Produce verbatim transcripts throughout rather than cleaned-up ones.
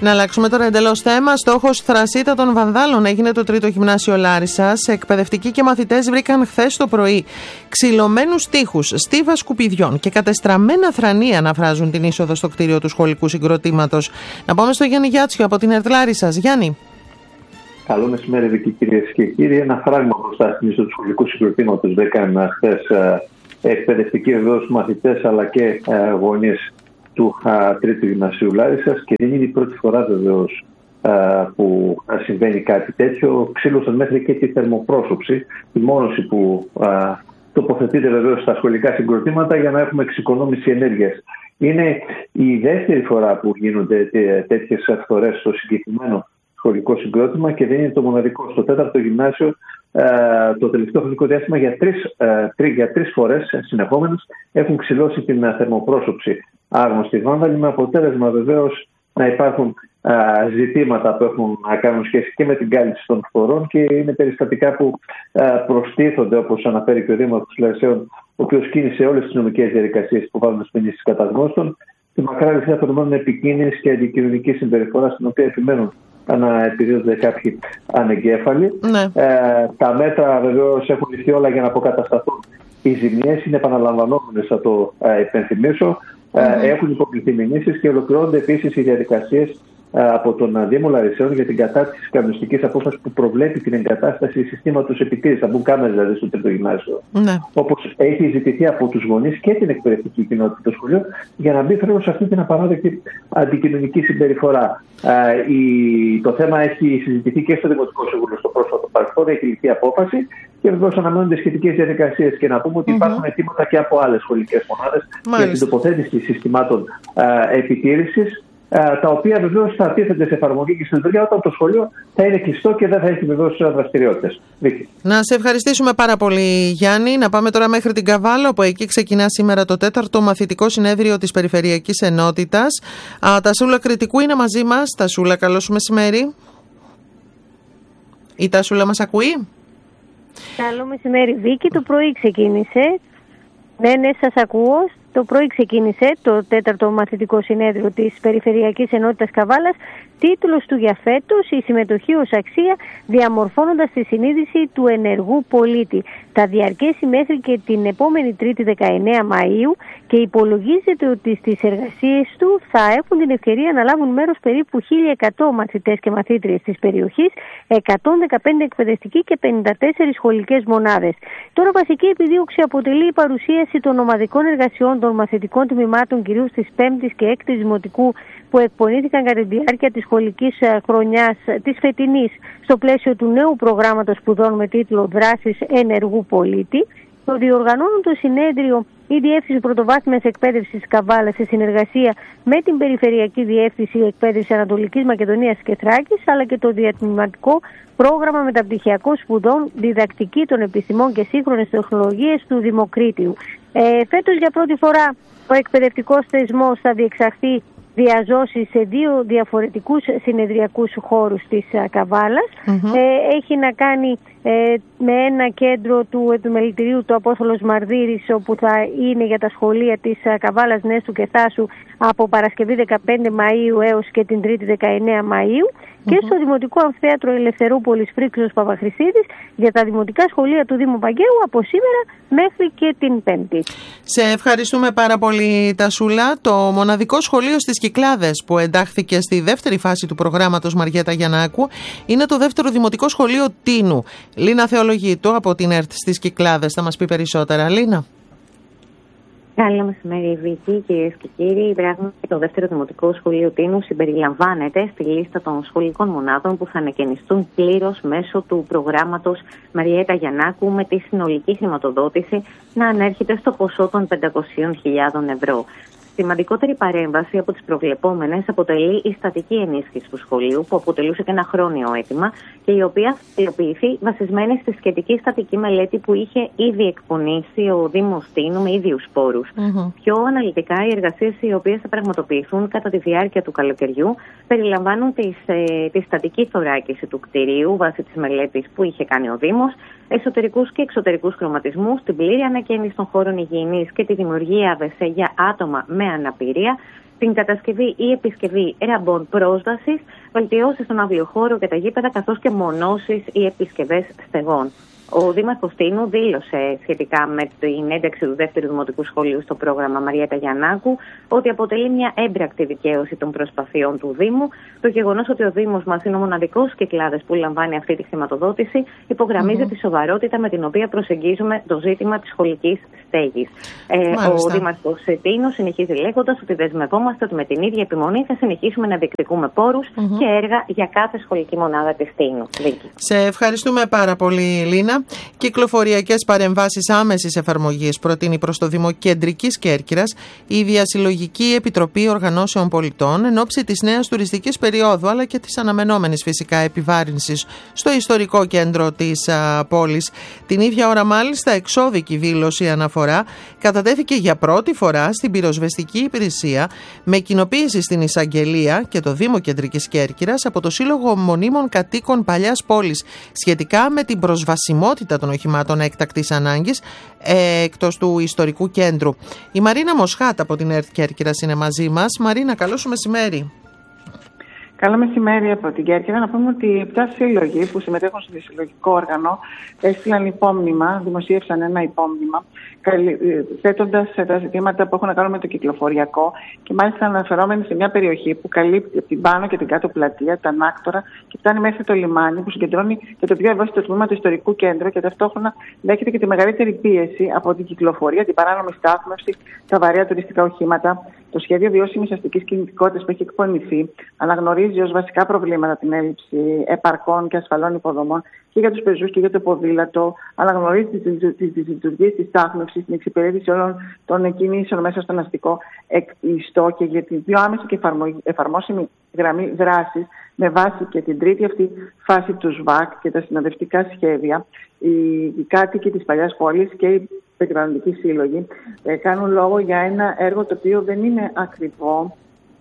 Να αλλάξουμε τώρα εντελώς θέμα. Στόχος θρασίτατων βανδάλων έγινε το τρίτο γυμνάσιο Λάρισσας. Εκπαιδευτικοί και μαθητές βρήκαν χθες το πρωί ξυλωμένους τοίχους, στίβα σκουπιδιών και κατεστραμμένα θρανία να φράζουν την είσοδο στο κτίριο του σχολικού συγκροτήματος. Να πάμε στο Γιάννη Γιάτσιο από την ΕΡΤ Λάρισσας. Γιάννη. Καλό μεσημέρι, δική κυρίες και κύριοι. Ένα φράγμα μπροστά στην είσοδο του σχολικού συγκροτήματος βρήκαν χθες εκπαιδευτικοί βεβαίως μαθητές αλλά και γονείς του τρίτου γυμνασίου Λάρισσας, και δεν είναι η πρώτη φορά βεβαίως που συμβαίνει κάτι τέτοιο. Ξύλωσαν μέχρι και τη θερμοπρόσωψη, τη μόνωση που τοποθετείται βεβαίως στα σχολικά συγκροτήματα για να έχουμε εξοικονόμηση ενέργειας. Είναι η δεύτερη φορά που γίνονται τέτοιες φθορές στο συγκεκριμένο σχολικό συγκρότημα και δεν είναι το μοναδικό. Στο τέταρτο γυμνάσιο το τελευταίο χρονικό διάστημα για τρεις, για τρεις φορές συνεχόμενες έχουν ξυλώσει την θερμοπρόσωψη άγνωστοι βάνδαλοι, με αποτέλεσμα βεβαίως να υπάρχουν α, ζητήματα που έχουν να κάνουν σχέση και με την κάλυψη των χωρών, και είναι περιστατικά που α, προστίθονται, όπως αναφέρει και ο Δήμαρχος Λαρισσαίων, ο οποίος κίνησε όλες τις νομικές διαδικασίες που βάλουν στις ποινήσεις καταγνώστων, τη μακρά λυσίδα φαινομένων επικίνδυνης και αντικοινωνικής συμπεριφοράς, στην οποία επιμένουν να επιδίδονται κάποιοι ανεγκέφαλοι. Ναι. Ε, τα μέτρα βεβαίως έχουν ληφθεί όλα για να αποκατασταθούν οι ζημιές, είναι επαναλαμβανόμενες, θα το ε, υπενθυμίσω. Mm-hmm. Έχουν υποβληθεί μηνύσεις και ολοκληρώνονται επίσης οι διαδικασίες από τον Δήμο Λαρισσαίων για την κατάρτιση της κανονιστικής απόφασης που προβλέπει την εγκατάσταση συστήματος επιτήρησης. Θα μπουν κάμερες δηλαδή στο τρίτο γυμνάσιο. Mm-hmm. Όπως έχει ζητηθεί από τους γονείς και την εκπαιδευτική κοινότητα του σχολείου, για να μπει φρένο σε αυτή την απαράδεκτη αντικοινωνική συμπεριφορά. Uh, η, το θέμα έχει συζητηθεί και στο Δημοτικό Συμβούλιο στο πρόσφατο παρελθόν, έχει ληφθεί απόφαση και βεβαίως αναμένονται σχετικές διαδικασίες. Και να πούμε ότι mm-hmm. υπάρχουν αιτήματα και από άλλες σχολικές μονάδες για την τοποθέτηση συστημάτων uh, επιτήρησης, uh, τα οποία βεβαίως θα τίθενται σε εφαρμογή και στη λειτουργία όταν το σχολείο θα είναι κλειστό και δεν θα έχει βεβαίως δραστηριότητες. Να σε ευχαριστήσουμε πάρα πολύ, Γιάννη. Να πάμε τώρα μέχρι την Καβάλα, όπου εκεί ξεκινά σήμερα το τέταρτο μαθητικό συνέδριο της Περιφερειακής Ενότητας. Α, Τασούλα Κρητικού είναι μαζί μας. Τασούλα, καλό σου μεσημέρι. Η Τασούλα μας ακούει? Καλό μεσημέρι, Βίκη. Το πρωί ξεκίνησε. Ναι, ναι, σας ακούω. Το πρωί ξεκίνησε το τέταρτο μαθητικό συνέδριο της Περιφερειακής Ενότητας Καβάλας. Τίτλος του για φέτος: η συμμετοχή ως αξία, διαμορφώνοντας τη συνείδηση του ενεργού πολίτη. Θα διαρκέσει μέχρι και την επόμενη Τρίτη δεκαεννέα Μαΐου και υπολογίζεται ότι στις εργασίες του θα έχουν την ευκαιρία να λάβουν μέρος περίπου χίλια εκατό μαθητές και μαθήτριες της περιοχής, εκατόν δεκαπέντε εκπαιδευτικοί και πενήντα τέσσερις σχολικές μονάδες. Τώρα βασική επιδίωξη αποτελεί η παρουσίαση των ομαδικών εργασιών των μαθητικών τμήματων, κυρίως της πέμπτης και έκτης Δημοτικού, που εκπονήθηκαν κατά τη διάρκεια της σχολικής χρονιάς της φετινής στο πλαίσιο του νέου προγράμματος σπουδών με τίτλο «Δράσεις ενεργού πολίτη». Το διοργανώνουν το συνέδριο η Διεύθυνση Πρωτοβάθμιας Εκπαίδευσης Καβάλας σε συνεργασία με την Περιφερειακή Διεύθυνση Εκπαίδευσης Ανατολικής Μακεδονίας και Θράκης, αλλά και το Διατμηματικό Πρόγραμμα Μεταπτυχιακών Σπουδών Διδακτική των Επιστημών και Σύγχρονες Τεχνολογίες του Δημοκρίτιου. Ε, φέτος για πρώτη φορά ο εκπαιδευτικός θεσμός θα διεξαχθεί διαζώσει σε δύο διαφορετικούς συνεδριακούς χώρους της Καβάλας. Mm-hmm. Ε, έχει να κάνει ε, με ένα κέντρο του επιμελητηρίου του Απόστολος Μαρδύρης, όπου θα είναι για τα σχολεία της Καβάλας, Νέστου και Θάσου από Παρασκευή δεκαπέντε Μαΐου έως και την Τρίτη δεκαεννέα Μαΐου. Mm-hmm. Και στο Δημοτικό Αμφιθέατρο Ελευθερούπολης Φρίξος Παπαχρησίδης για τα δημοτικά σχολεία του Δήμου Παγκαίου από σήμερα μέχρι και την Πέμπτη. Σε ευχαριστούμε πάρα πολύ, Τασούλα. Το μοναδικό σχολείο στις Κυκλάδες που εντάχθηκε στη δεύτερη φάση του προγράμματος Μαριέτα Γιαννάκου είναι το δεύτερο δημοτικό σχολείο Τίνου. Λίνα Θεολογήτου από την ΕΡΤ στις Κυκλάδες θα μας πει περισσότερα. Λίνα. Καλό μεσημέρι, Βίκη, κυρίες και κύριοι. Πράγματι, το δεύτερο δημοτικό σχολείο Τίνου συμπεριλαμβάνεται στη λίστα των σχολικών μονάδων που θα ανακαινιστούν πλήρως μέσω του προγράμματος Μαριέτα Γιαννάκου, με τη συνολική χρηματοδότηση να ανέρχεται στο ποσό των πεντακόσιες χιλιάδες ευρώ. Σημαντικότερη παρέμβαση από τις προβλεπόμενες αποτελεί η στατική ενίσχυση του σχολείου, που αποτελούσε και ένα χρόνιο αίτημα και η οποία θα υλοποιηθεί βασισμένη στη σχετική στατική μελέτη που είχε ήδη εκπονήσει ο Δήμος Τίνου με ίδιους πόρους. Mm-hmm. Πιο αναλυτικά, οι εργασίες οι οποίες θα πραγματοποιηθούν κατά τη διάρκεια του καλοκαιριού περιλαμβάνουν τις, ε, τη στατική θωράκιση του κτηρίου βάσει της μελέτης που είχε κάνει ο Δήμος, εσωτερικούς και εξωτερικούς χρωματισμούς, την πλήρη ανακαίνιση των χώρων υγιεινής και τη δημιουργία ΑΒΣ για άτομα με αναπηρία, την κατασκευή ή επισκευή ραμπών πρόσβασης, βελτιώσεις στον αυλιοχώρο και τα γήπεδα, καθώς και μονώσεις ή επισκευές στεγών. Ο Δήμαρχος Τίνου δήλωσε σχετικά με την ένταξη του δεύτερου δημοτικού σχολείου στο πρόγραμμα Μαριέτα Γιαννάκου ότι αποτελεί μια έμπρακτη δικαίωση των προσπαθειών του Δήμου. Το γεγονός ότι ο Δήμος μας είναι ο μοναδικός Κυκλάδες που λαμβάνει αυτή τη χρηματοδότηση υπογραμμίζει mm-hmm. τη σοβαρότητα με την οποία προσεγγίζουμε το ζήτημα της σχολικής στέγης. Ε, ο Δήμαρχος Τίνου συνεχίζει λέγοντας ότι δεσμευόμαστε ότι με την ίδια επιμονή θα συνεχίσουμε να διεκδικούμε πόρους mm-hmm. και έργα για κάθε σχολική μονάδα της Τίνου. Σε ευχαριστούμε πάρα πολύ, Λίνα. Κυκλοφοριακές παρεμβάσεις άμεσης εφαρμογής προτείνει προς το Δήμο Κεντρικής Κέρκυρας η Διασυλλογική Επιτροπή Οργανώσεων Πολιτών εν ώψη της νέας τουριστικής περίοδου αλλά και της αναμενόμενης φυσικά επιβάρυνσης στο ιστορικό κέντρο της α, πόλης. Την ίδια ώρα μάλιστα εξώδικη δήλωση αναφορά κατατέθηκε για πρώτη φορά στην πυροσβεστική υπηρεσία με κοινοποίηση στην Εισαγγελία και το Δήμο Κεντρικής Κέρκυρας από το Σύλλογο Μονίμων Κατοίκων Παλιάς Πόλης σχετικά με την προσβασιμότητα των οχημάτων έκτακτης ανάγκης ε, εκτός του ιστορικού κέντρου. Η Μαρίνα Μοσχάτα από την ΕΡΤ Κέρκυρας είναι μαζί μας. Μαρίνα, καλό σου μεσημέρι. Καλό μεσημέρι από την Κέρκυρα. Να πούμε ότι οι επτά σύλλογοι που συμμετέχουν στο συλλογικό όργανο έστειλαν υπόμνημα, δημοσίευσαν ένα υπόμνημα, θέτοντας τα ζητήματα που έχουν να κάνουν με το κυκλοφοριακό και μάλιστα αναφερόμενοι σε μια περιοχή που καλύπτει την πάνω και την κάτω πλατεία, τα ανάκτορα και φτάνει μέχρι το λιμάνι, που συγκεντρώνει και το πιο ευαίσθητο τμήμα του ιστορικού κέντρου και ταυτόχρονα δέχεται και τη μεγαλύτερη πίεση από την κυκλοφορία, την παράνομη στάθμευση, τα βαρέα τουριστικά οχήματα. Το σχέδιο βιώσιμης αστικής κινητικότητας που έχει εκπονηθεί αναγνωρίζει ως βασικά προβλήματα την έλλειψη επαρκών και ασφαλών υποδομών και για τους πεζούς και για το ποδήλατο. Αναγνωρίζει τις λειτουργίες της στάθμευσης, την εξυπηρέτηση όλων των κινήσεων μέσα στον αστικό ιστό και για την πιο άμεση και εφαρμόσιμη γραμμή δράσης με βάση και την τρίτη αυτή φάση του ΣΒΑΚ και τα συνοδευτικά σχέδια. Οι κάτοικοι της παλιάς πόλης και οι περιβαλλοντικοί σύλλογοι ε, κάνουν λόγο για ένα έργο το οποίο δεν είναι ακριβό,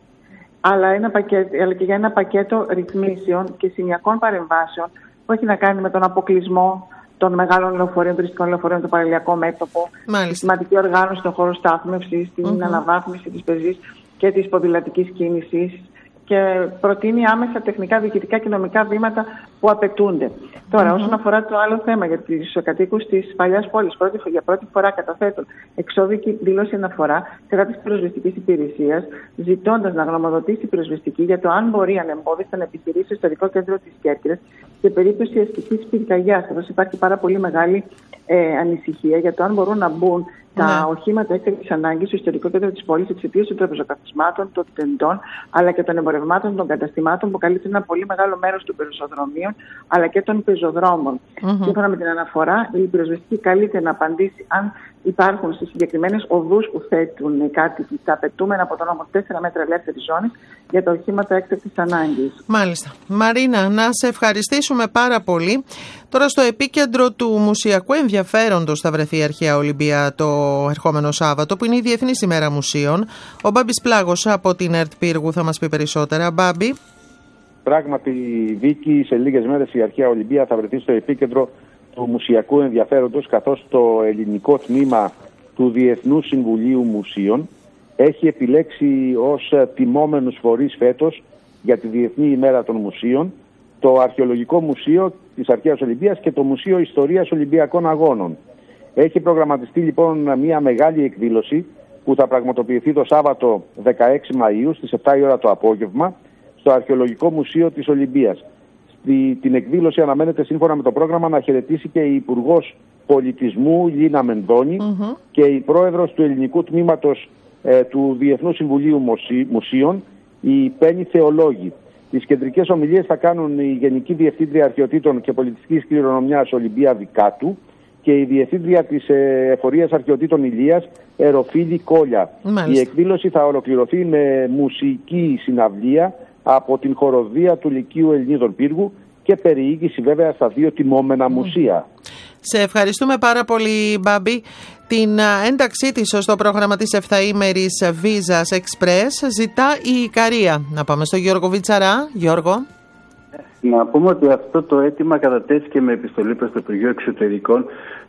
αλλά, ένα πακέτο, αλλά και για ένα πακέτο ρυθμίσεων και σημειακών παρεμβάσεων που έχει να κάνει με τον αποκλεισμό των μεγάλων λεωφορείων, τουριστικών λεωφορείων, το παραλιακό μέτωπο, τη σημαντική οργάνωση των χώρων στάθμευσης, την mm-hmm. αναβάθμιση της πεζής και της ποδηλατικής κίνησης, και προτείνει άμεσα τεχνικά, διοικητικά και νομικά βήματα που απαιτούνται. Τώρα, mm-hmm. όσον αφορά το άλλο θέμα για τους κατοίκους της παλιάς πόλης, πρώτη, για πρώτη φορά καταθέτουν εξώδικη δήλωση αναφορά κατά της πυροσβεστικής υπηρεσίας, ζητώντας να γνωμοδοτήσει η πυροσβεστική για το αν μπορεί ανεμπόδιστα να επιχειρήσει στο ιστορικό κέντρο της Κέρκυρας σε περίπτωση αστικής πυρκαγιάς. Εδώ υπάρχει πάρα πολύ μεγάλη ε, ανησυχία για το αν μπορούν να μπουν τα ναι. οχήματα έκτακτης ανάγκης στο ιστορικό κέντρο της πόλης εξαιτίας των τραπεζοκαθισμάτων, των τεντών, αλλά και των εμπορευμάτων των καταστημάτων που καλύπτουν ένα πολύ μεγάλο μέρος των πεζοδρομίων, αλλά και των πεζοδρόμων. Mm-hmm. Σύμφωνα με την αναφορά, η πυροσβεστική καλείται να απαντήσει αν υπάρχουν στις συγκεκριμένες οδούς που θέτουν οι κάτοικοι τα απαιτούμενα από τον νόμο τέσσερα μέτρα ελεύθερη ζώνη για τα οχήματα έκτακτης ανάγκης. Μάλιστα. Μαρίνα, να σε ευχαριστήσουμε πάρα πολύ. Τώρα στο επίκεντρο του μουσιακού ενδιαφέροντος θα βρεθεί η Αρχαία Ολυμπία το ερχόμενο Σάββατο, που είναι η Διεθνής ημέρα μουσείων. Ο Μπάμπης Πλάγος από την ΕΡΤ Πύργου θα μας πει περισσότερα. Μπάμπη. Πράγματι, Βίκη, σε λίγες μέρες η Αρχαία Ολυμπία θα βρεθεί στο επίκεντρο του μουσιακού ενδιαφέροντος, καθώς το ελληνικό τμήμα του Διεθνού Συμβουλίου Μουσείων έχει επιλέξει ως τιμόμενους φορείς φέτος για τη Διεθνή ημέρα των Μουσείων το Αρχαιολογικό Μουσείο της Αρχαίας Ολυμπίας και το Μουσείο Ιστορίας Ολυμπιακών Αγώνων. Έχει προγραμματιστεί λοιπόν μια μεγάλη εκδήλωση που θα πραγματοποιηθεί το Σάββατο δεκαέξι Μαΐου στις επτά η ώρα το απόγευμα στο Αρχαιολογικό Μουσείο της Ολυμπίας. Στη, την εκδήλωση αναμένεται σύμφωνα με το πρόγραμμα να χαιρετήσει και η Υπουργός Πολιτισμού Λίνα Μενδώνη mm-hmm. και η Πρόεδρος του Ελληνικού Τμήματος ε, του Διεθνού Συμβουλίου Μουσεί, Μουσείων, η Πέννη Θεολόγη. Τις κεντρικές ομιλίες θα κάνουν η Γενική Διευθύντρια Αρχαιοτήτων και Πολιτιστικής Κληρονομιάς Ολυμπία Δικάτου και η Διευθύντρια της Εφορίας Αρχαιοτήτων Ηλίας Εροφίλη Κόλια. Μάλιστα. Η εκδήλωση θα ολοκληρωθεί με μουσική συναυλία από την χοροδία του Λυκείου Ελληνίδων Πύργου και περιήγηση βέβαια στα δύο τιμόμενα mm. μουσεία. Σε ευχαριστούμε πάρα πολύ, Μπάμπη. Την ένταξή της στο πρόγραμμα της επταήμερης Visas Express ζητά η Ικαρία. Να πάμε στο Γιώργο Βιτσαρά. Γιώργο. Να πούμε ότι αυτό το αίτημα κατατέθηκε με επιστολή προς το Υπουργείο Εξωτερικών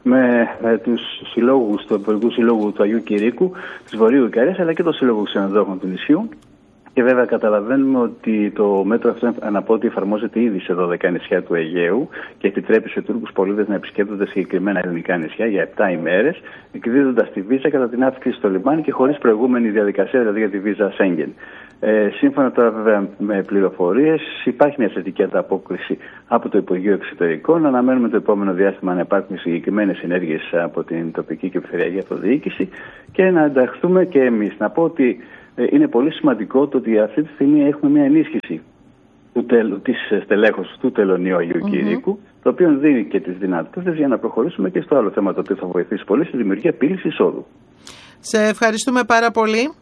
με, με τους συλλόγους του Εμπορικού Συλλόγου του Αγίου Κηρύκου, της Βορείου Ικαρίας, αλλά και το Σύλλογο Ξενοδόχων του νησιού. Και βέβαια καταλαβαίνουμε ότι το μέτρο αυτό αναπότι εφαρμόζεται ήδη σε δώδεκα νησιά του Αιγαίου και επιτρέπει σε Τούρκους πολίτες να επισκέπτονται συγκεκριμένα ελληνικά νησιά για επτά ημέρες, εκδίδοντας τη βίζα κατά την άφηξη στο λιμάνι και χωρίς προηγούμενη διαδικασία, δηλαδή για τη βίζα Σέγγεν. Ε, σύμφωνα τώρα βέβαια με πληροφορίες, υπάρχει μια θετική ανταπόκριση από το Υπουργείο Εξωτερικών. Αναμένουμε το επόμενο διάστημα να υπάρχουν συγκεκριμένες ενέργειες από την τοπική και περιφερειακή αυτοδιοίκηση και να ενταχθούμε και εμείς. Να πω ότι ε, είναι πολύ σημαντικό το ότι αυτή τη στιγμή έχουμε μια ενίσχυση του τελ, της στελέχωσης του τελωνίου Αγίου mm-hmm. Κηρύκου, το οποίο δίνει και τις δυνατότητες για να προχωρήσουμε και στο άλλο θέμα το οποίο θα βοηθήσει πολύ, στη δημιουργία πύλης εισόδου. Σε ευχαριστούμε πάρα πολύ.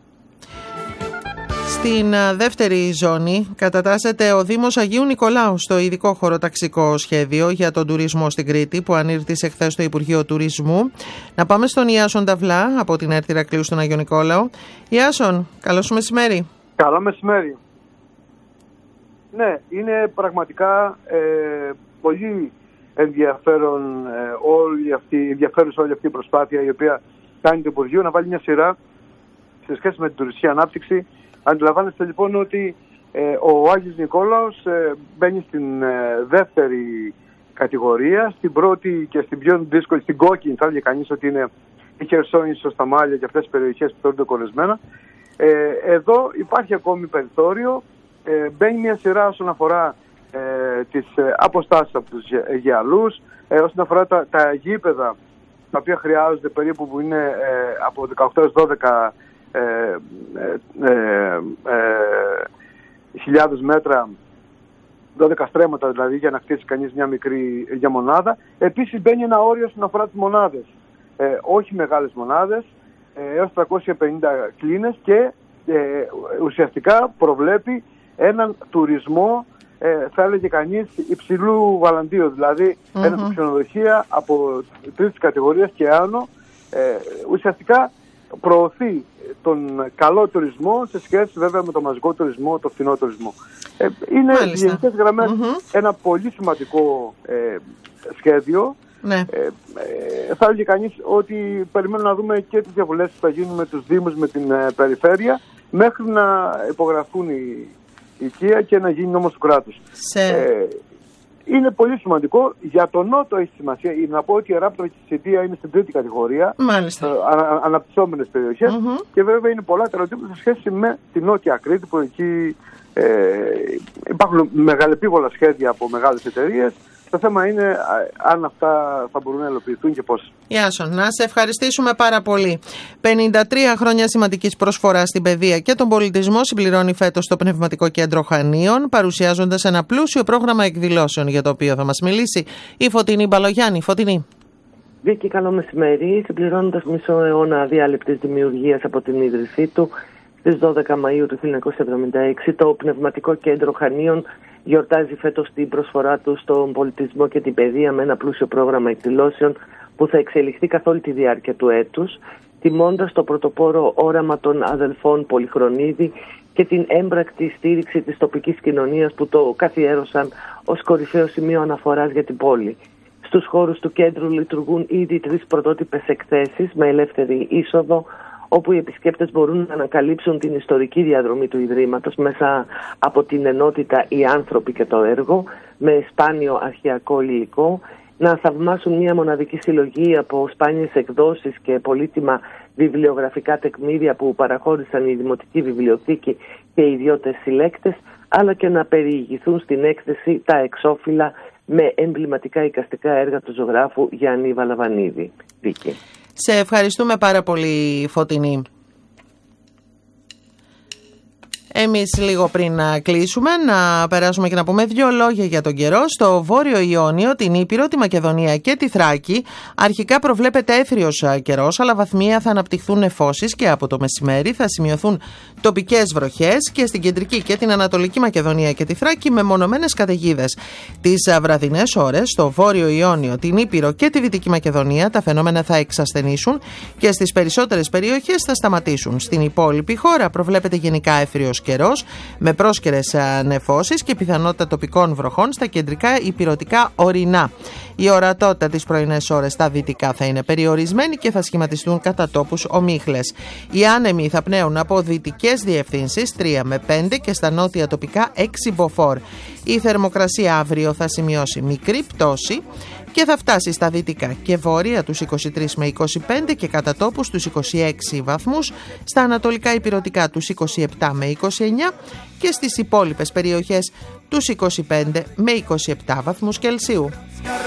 Στην δεύτερη ζώνη κατατάσσεται ο Δήμος Αγίου Νικολάου στο ειδικό χωροταξικό σχέδιο για τον τουρισμό στην Κρήτη που ανήρτησε χθες στο Υπουργείο Τουρισμού. Να πάμε στον Ιάσον Ταβλά από την ΕΡΤ Ηρακλείου στον Αγιο Νικόλαο. Ιάσον, καλό σου μεσημέρι. Καλό μεσημέρι. Ναι, είναι πραγματικά ε, πολύ ενδιαφέρον ε, όλη αυτή, ενδιαφέρουσα όλη αυτή η προσπάθεια η οποία κάνει το Υπουργείο να βάλει μια σειρά σε σχέση με την τουριστική ανάπτυξη. Αντιλαμβάνεστε λοιπόν ότι ε, ο Άγιος Νικόλαος ε, μπαίνει στην ε, δεύτερη κατηγορία, στην πρώτη και στην πιο δύσκολη, στην κόκκινη θα έλεγε κανείς ότι είναι η Χερσόνησο, στα Μάλια και αυτές τις περιοχές που θεωρούνται κορεσμένα. Ε, εδώ υπάρχει ακόμη περιθώριο, ε, μπαίνει μια σειρά όσον αφορά ε, τις ε, αποστάσεις από τους γεαλούς, ε, όσον αφορά τα, τα γήπεδα τα οποία χρειάζονται περίπου που είναι ε, από δεκαοκτώ έως δώδεκα Ε, ε, ε, ε, χιλιάδες μέτρα, δώδεκα στρέμματα δηλαδή για να χτίσει κανείς μια μικρή για μονάδα. Επίσης μπαίνει ένα όριο όσον αφορά τις μονάδες, ε, όχι μεγάλες μονάδες, ε, έως τριακόσιες πενήντα κλίνες και ε, ουσιαστικά προβλέπει έναν τουρισμό ε, θα έλεγε κανείς υψηλού βαλαντίου, δηλαδή mm-hmm. ένα ξενοδοχεία από τρίτης κατηγορίας και άνω, ε, ουσιαστικά προωθεί τον καλό τουρισμό σε σχέση βέβαια με το μαζικό τουρισμό, το φθηνό τουρισμό. Ε, είναι οι γενικές γραμμές mm-hmm. ένα πολύ σημαντικό ε, σχέδιο. Ναι. Ε, ε, θα έλεγε κανείς ότι περιμένουμε να δούμε και τις διαβουλεύσεις που θα γίνουν με τους Δήμους, με την ε, περιφέρεια, μέχρι να υπογραφούν οι οικία και να γίνει νόμος του κράτους. Σε... Ε, είναι πολύ σημαντικό. Για τον Νότο έχει σημασία. Να πω ότι η Ράπτρα και η Σιτία είναι στην τρίτη κατηγορία. Μάλιστα. Ε, ανα, αναπτυσσόμενες περιοχές. Mm-hmm. Και βέβαια είναι πολλά τα ερωτήματα σε σχέση με την Νότια Κρήτη, που εκεί ε, υπάρχουν μεγαλεπίβολα σχέδια από μεγάλες εταιρείες. Το θέμα είναι αν αυτά θα μπορούν να υλοποιηθούν και πώς. Ιάσον, να σε ευχαριστήσουμε πάρα πολύ. πενήντα τρία χρόνια σημαντικής προσφοράς στην παιδεία και τον πολιτισμό συμπληρώνει φέτος το Πνευματικό Κέντρο Χανίων, παρουσιάζοντας ένα πλούσιο πρόγραμμα εκδηλώσεων για το οποίο θα μας μιλήσει η Φωτεινή Μπαλογιάννη. Φωτεινή. Βίκη, καλό μεσημέρι. Συμπληρώνοντας μισό αιώνα αδιάλειπτης δημιουργίας από την ίδρυσή του, στις δώδεκα Μαΐου του χίλια εννιακόσια εβδομήντα έξι, το Πνευματικό Κέντρο Χανίων γιορτάζει φέτος την προσφορά του στον πολιτισμό και την παιδεία με ένα πλούσιο πρόγραμμα εκδηλώσεων που θα εξελιχθεί καθ' όλη τη διάρκεια του έτους, τιμώντας το πρωτοπόρο όραμα των αδελφών Πολυχρονίδη και την έμπρακτη στήριξη της τοπικής κοινωνίας που το καθιέρωσαν ως κορυφαίο σημείο αναφοράς για την πόλη. Στους χώρους του κέντρου λειτουργούν ήδη τρεις πρωτότυπες εκθέσεις με ελεύθερη είσοδο, όπου οι επισκέπτες μπορούν να ανακαλύψουν την ιστορική διαδρομή του Ιδρύματος μέσα από την ενότητα «Οι άνθρωποι και το έργο» με σπάνιο αρχαιακό υλικό, να θαυμάσουν μια μοναδική συλλογή από σπάνιες εκδόσεις και πολύτιμα βιβλιογραφικά τεκμήρια που παραχώρησαν η Δημοτική Βιβλιοθήκη και οι ιδιώτες συλλέκτες, αλλά και να περιηγηθούν στην έκθεση τα εξώφυλλα με εμβληματικά εικαστικά έργα του ζωγράφου Γιάννη Βαλαβανίδη. Δίκη. Σε ευχαριστούμε πάρα πολύ, Φωτεινή. Εμείς λίγο πριν να κλείσουμε, να περάσουμε και να πούμε δύο λόγια για τον καιρό. Στο Βόρειο Ιόνιο, την Ήπειρο, τη Μακεδονία και τη Θράκη αρχικά προβλέπεται έθριος καιρός, αλλά βαθμία θα αναπτυχθούν νεφώσεις και από το μεσημέρι θα σημειωθούν τοπικές βροχές και στην κεντρική και την Ανατολική Μακεδονία και τη Θράκη μεμονωμένες καταιγίδες. Τις βραδινές ώρες στο Βόρειο Ιόνιο, την Ήπειρο και τη Δυτική Μακεδονία τα φαινόμενα θα εξασθενήσουν και στις περισσότερες περιοχές θα σταματήσουν. Στην υπόλοιπη χώρα προβλέπεται γενικά έθριος καιρός με πρόσκαιρες νεφώσεις και πιθανότητα τοπικών βροχών στα κεντρικά ηπειρωτικά ορεινά. Η ορατότητα τις πρωινές ώρες στα δυτικά θα είναι περιορισμένη και θα σχηματιστούν κατά τόπους ομίχλες. Οι άνεμοι θα πνέουν από δυτικές διευθύνσεις τρία με πέντε και στα νότια τοπικά έξι μποφόρ. Η θερμοκρασία αύριο θα σημειώσει μικρή πτώση και θα φτάσει στα δυτικά και βόρεια τους είκοσι τρεις με είκοσι πέντε και κατά τόπους τους είκοσι έξι βαθμούς, στα ανατολικά ηπειρωτικά τους είκοσι επτά με είκοσι εννιά και στις υπόλοιπες περιοχές τους είκοσι πέντε με είκοσι επτά βαθμούς Κελσίου.